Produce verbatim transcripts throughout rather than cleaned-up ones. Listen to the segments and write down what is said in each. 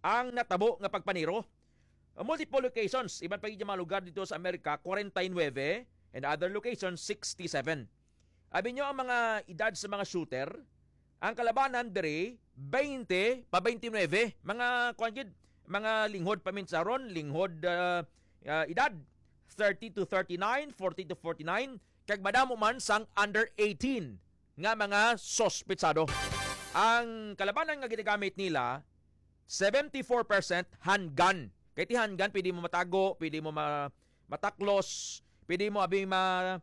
ang natabo nga pagpaniro. Uh, multiple locations, iban pa yung mga lugar dito sa Amerika, forty-nine, and other locations, sixty-seven. Abi nyo ang mga edad sa mga shooter, ang kalabanan dere, twenty pa twenty-nine, mga kwanjid, mga linghod paminsaron, linghod uh, uh, edad, thirty to thirty-nine, forty to forty-nine, kag madamo man sang under eighteen nga mga sospetsado. Ang kalabanan nga ginagamit nila, seventy-four percent handgun. Kaya ti handgun, pwede mo matago, pwede mo ma, mataklos, pwede mo abing ma,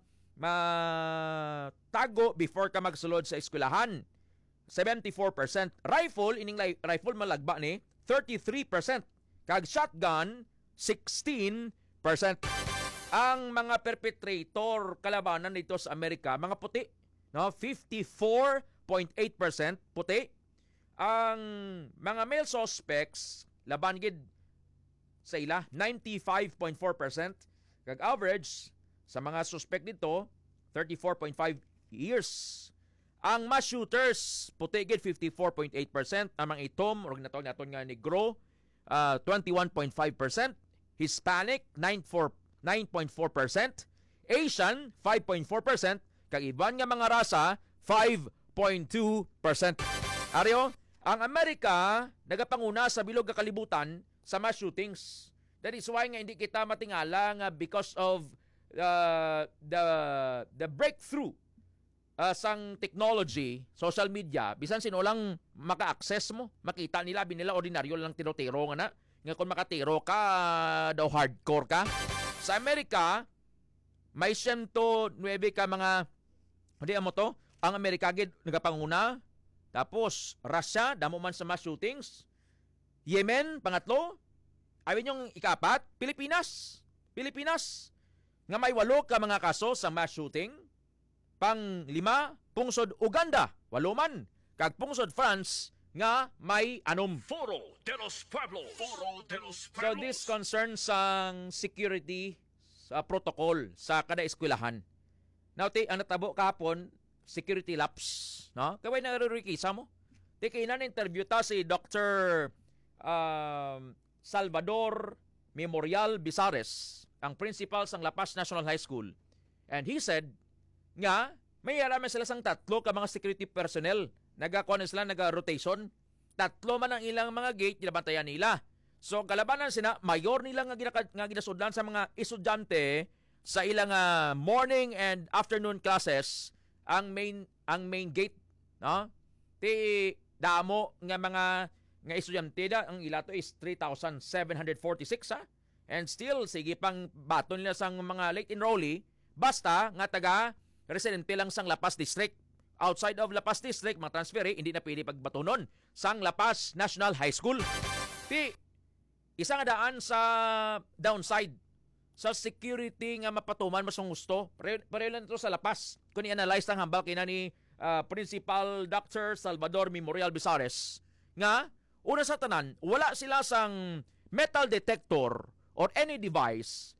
matago before ka magsulod sa eskwelahan. seventy-four percent. Rifle, ining rifle malagba ni, thirty-three percent. Kag shotgun, sixteen percent. Ang mga perpetrator kalabanan dito sa Amerika, mga puti, no? fifty-four point eight percent puti. Ang mga male suspects, laban gid sa ila, ninety-five point four percent. Kag average sa mga suspect dito, thirty-four point five years. Ang mass shooters, puti gid fifty-four point eight percent. Ang mga itom, or natawag naton nga negro, uh, twenty-one point five percent. Hispanic, nine point four percent. Asian, five point four percent. Kag iban nga mga rasa, five point two percent. Aryo, ang Amerika nagapanguna sa bilog nga kalibutan sa mass shootings. That is why nga hindi kita matingala nga because of uh, the the breakthrough uh, sang technology, social media, bisan sino lang maka-access mo, makita nila, binila ordinaryo lang tiro-tiro nga na. Nga kung makatiro ka, daw hardcore ka. Sa Amerika, may one hundred nine ka mga, hindi mo to, ang Amerika gid nagapanguna. Tapos, Russia, damo man sa mass shootings. Yemen, pangatlo. Awin yung ikapat, Pilipinas. Pilipinas. Nga may walo ka mga kaso sa mass shooting. Pang lima, pungsod Uganda, walo man. Kag pungsod France, nga may anom. Foro de los Pueblos. Foro de los So Pueblos. this concerns ang security sa protocol sa kada eskwelahan. Now, ti, ang natabo kahapon, security lapse. No? Kaway na narurikisa mo. Ti, kaya na interview ta si Doctor um, Salvador Memorial Bizares, ang principal sang La Paz National High School. And he said, nga, may araman sila sang tatlo ka mga security personnel. Nagakuha na sila, naga-rotation. Tatlo man ang ilang mga gate, ginabantayan nila. So, kalabanan sila, mayor nila nga, ginaka, nga ginasudlan sa mga estudyante sa ilang uh, morning and afternoon classes, ang main ang main gate, no? Ti damo nga mga nga estudyante da, ang ila to is three thousand seven hundred forty-six, ha? And still, sige pang baton nila sang mga late enrollee, basta nga taga residente lang sang La Paz District. Outside of La Paz District, mga transferi, hindi na pwede pagbatunon sang La Paz National High School. Ti, isa nga daan sa downside sa security nga mapatuman mas gusto. Pareho lang ito sa La Paz. Kung i-analyze ng hambal kina ni uh, Principal Doctor Salvador Memorial Bizares, nga, una sa tanan, wala sila sang metal detector or any device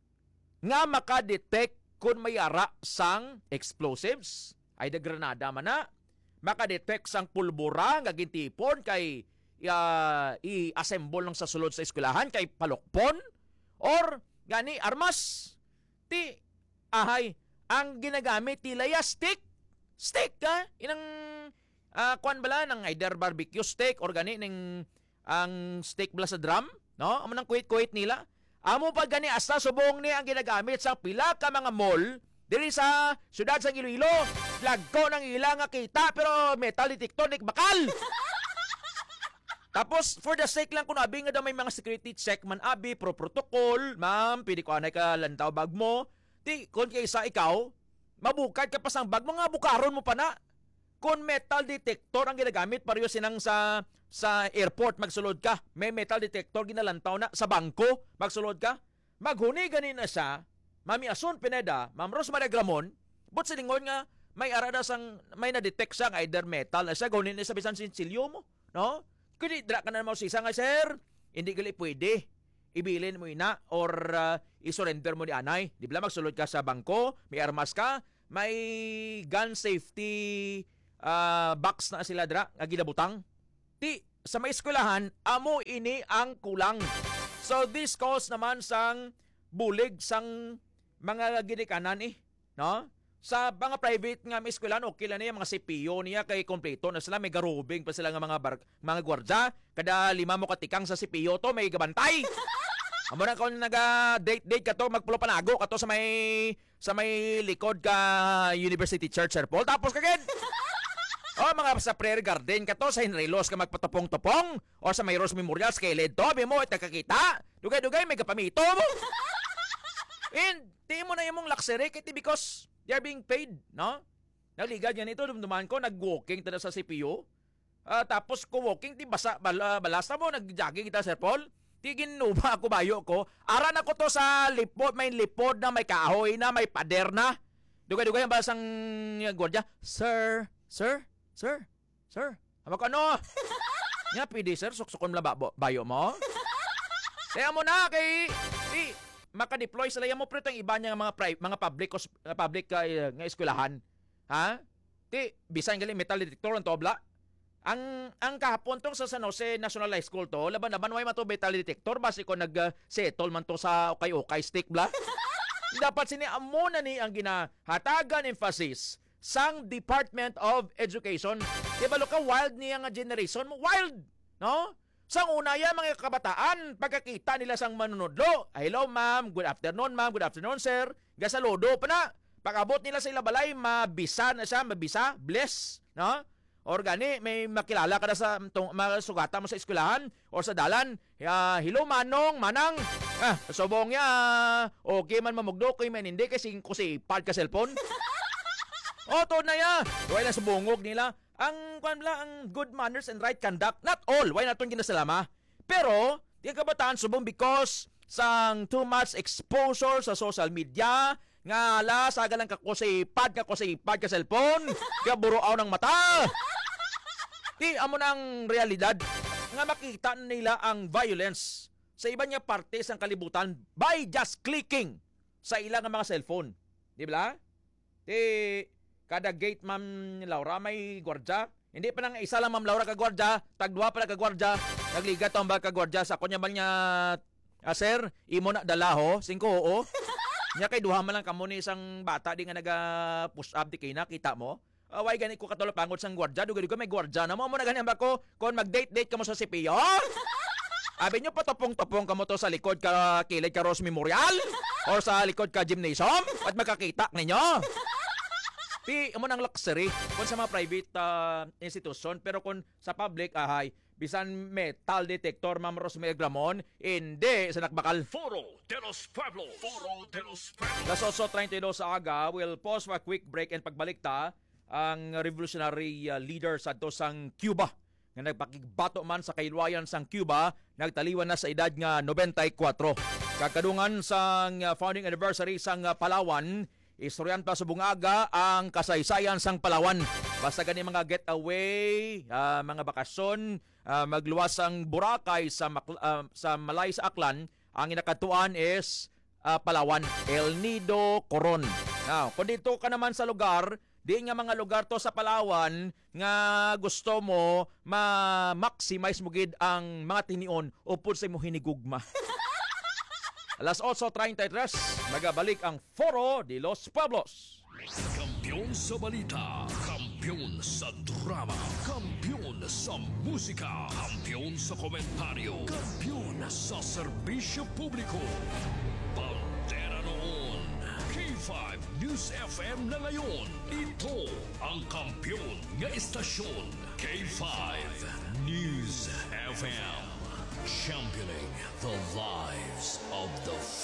nga makadetect kung may ara sang explosives, ay da granada man na, makadetect sang pulbura nga gintipon kay uh, i-assemble lang sa sulod sa eskwelahan kay palokpon, or gani armas. Ti ahay ang ginagamit tila stick. Stick ka inang uh, kuan bala ng either barbecue steak or gani ning ang steak bala sa drum, no? Amo nang kuwit-kuwit nila. Amo pa gani asta subong ni ang ginagamit sa pila ka mga mall diri sa syudad sa Iloilo. Lagko ng ilang nga kita pero metal detector nik bakal. Tapos, for the sake lang kung abi nga daw may mga security check man abi, pro protocol, ma'am, pwede ko anay ka lantaw bag mo. Di, kung kaysa ikaw, mabukad ka pa sang bag mo nga, bukaron mo pa na. Kung metal detector ang ginagamit, pareho sinang sa sa airport, magsulod ka. May metal detector ginalantaw na sa bangko, magsulod ka. Maghuni ganin na siya, Mami Asun Pineda, Ma'am Rose Maria Gramon, but silingon nga, may arada sang, may na-detect sang either metal na siya, gawin na sa bisan sinsilyo mo, no? Kundi dra ka na mo sisa nga, sir, hindi gali pwede. Ibilin mo ina or uh, isurrender mo ni anay. Di ba magsulod ka sa bangko, may armas ka, may gun safety uh, box na sila dra, nga ginabutang. Ti, sa may eskwelahan, amo ini ang kulang. So this cause naman sang bulig sang mga ginikanan eh, no? Sa mga private nga may eskwelahan, okay lang niya, mga C P O niya kay kompleto na sila, may garubing pa sila nga mga bar, mga gwardya, kada lima mo katikang sa C P O to, may gabantay. Amo na kung naga-date-date ka to, magpulopanago ka to sa may sa may likod ka University Church, Sir Paul. Tapos kagad, o mga sa prayer garden ka to, sa Henrilos ka magpatupong-tupong, o sa may Rose Memorial, sa Kailid to, mo at nakakita. Dugay-dugay, may kapamito mo. And, di mo na yung mong luxury, kaya because they are being paid, no? Naligad yan ito, dumduman ko, nag-walking tada sa C P O. Uh, tapos ko walking, di basa, bala, balasta mo, nag-jogging kita, Sir Paul. Tigin nuba ako bayo ko. Aran ako to sa lipod, may lipod na, may kahoy na, may pader na. Dugay-dugay ang balasang gwardiya. Sir, sir, sir, sir. Hama ko ano? Nga, pwede sir, suksukon mo ba bayo mo? Kaya mo na, kay, di, maka-deploy sila yan mo pre itong iba niya mga, pri, mga public, uh, public uh, nga eskwelahan. Ha? Di, bisan galing metal detector ang tobla. Ang ang kahapon tong sa San Jose National High School to, laban-laban way mato metal detector base ko nag-settle man to sa okay-okay stick bla. Dapat sini amo na ni ang ginahatagan emphasis sang Department of Education. Di ba ka wild niya nga generation mo? Wild! No? Sang una ya mga kabataan, pagkakita nila sang manunodlo. Hello ma'am, good afternoon ma'am, good afternoon sir. Gasaludo pa na. Pag-abot nila sa ilabalay, mabisa na siya, mabisa, bless. No? Or gani, may makilala ka na sa tong, mga sugata mo sa eskwelahan or sa dalan. Uh, hello manong, manang. Ah, subong niya, okay man mamugdo, kay man hindi, kasi kusipad ka cellphone. O, to na ya. Huwag lang sa bungog nila. Ang, kwan bala, ang good manners and right conduct. Not all. Huwag natin ginasalama. Pero, di kabataan subong because sang too much exposure sa social media, nga ala, saga lang kakusipad, kakusipad ka cellphone, kaya buroaw ng mata. Di, amo ng realidad. Nga makita nila ang violence sa iba niya parte ng kalibutan by just clicking sa ilang mga cellphone. Di ba? Di, kada gate, Ma'am Laura, may gwardya. Hindi pa nang isa lang, Ma'am Laura, kagwardya. Tagdua pa na kagwardya. Nagligat ang ba kagwardya. Sa kunya ba niya, ah, sir, imo na dalaho, singko oo. Nya kay duha man lang kamo ni isang bata di nga naga-push up di kay nakita mo. Away gani ko katulad pangod sang gwardya, dugo-dugo may gwardya na mo mo na gani ba ko kon mag-date-date kamo sa C P O? Abi nyo patopong-topong kamo to sa likod ka kilid ka Rose Memorial or sa likod ka gymnasium at makakita ninyo. Pi mo nang luxury kon sa mga private uh, institution pero kon sa public ahay bisan metal detector Ma'am Rosemary Gramon, hindi sa nakbakal. Foro de los Pueblos. Foro de los Pueblos. Las eight thirty-two sa aga, we'll pause for a quick break and pagbalik ta, ang revolutionary uh, leader sa dosang Cuba nga nagpakigbato man sa kailwayan sang Cuba, nagtaliwan na sa edad nga ninety-four. Kakadungan sang uh, founding anniversary sang uh, Palawan, istoryan pa sa bungaga ang kasaysayan sang Palawan. Basta gani mga getaway, uh, mga bakasyon, uh, magluwas ang Boracay sa, Macl- uh, sa Malay sa Aklan, ang inakatuan is uh, Palawan, El Nido, Coron. Now, kung dito ka naman sa lugar, di nga mga lugar to sa Palawan nga gusto mo ma-maximize mo gid ang mga tinion upod sa mo hinigugma. Alas eight thirty-three, magabalik ang Foro de los Pueblos. Kampiyon sa balita, kampiyon sa drama, kampiyon sa musika, kampiyon sa komentaryo, kampiyon sa serbisyo publiko. Bandera noon, K five News F M na ngayon. Ito ang kampiyon nga istasyon, K five News F M. Championing the lives of the